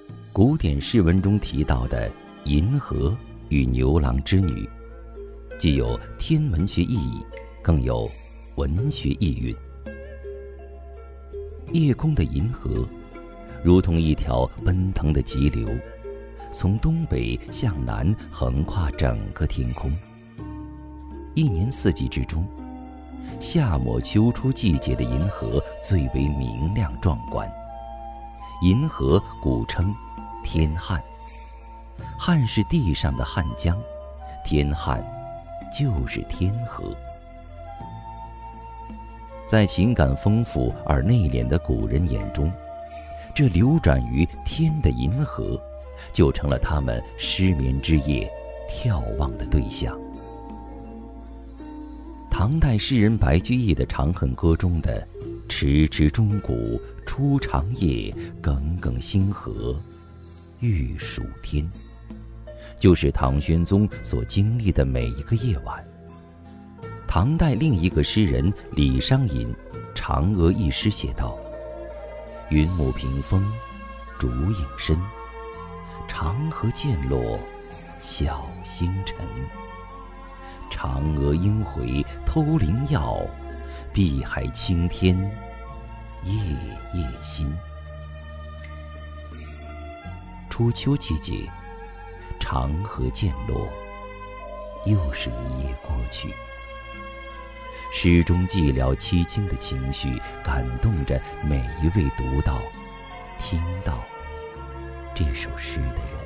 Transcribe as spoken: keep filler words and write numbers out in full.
古典诗文中提到的银河与牛郎织女，既有天文学意义，更有文学意蕴。夜空的银河如同一条奔腾的急流，从东北向南横跨整个天空。一年四季之中，夏末秋初季节的银河最为明亮壮观。银河古称天汉，汉是地上的汉江，天汉就是天河。在情感丰富而内敛的古人眼中，这流转于天的银河就成了他们失眠之夜眺望的对象。唐代诗人白居易的《长恨歌》中的迟迟钟鼓初长夜，耿耿星河欲曙天，就是唐玄宗所经历的每一个夜晚。唐代另一个诗人李商隐《嫦娥》一诗写道：云母屏风烛影深，长河渐落晓星沉。嫦娥应回偷灵药，碧海青天夜夜心。初秋季节，长河渐落，又是一夜过去。诗中寂寥凄清的情绪，感动着每一位读到、听到这首诗的人。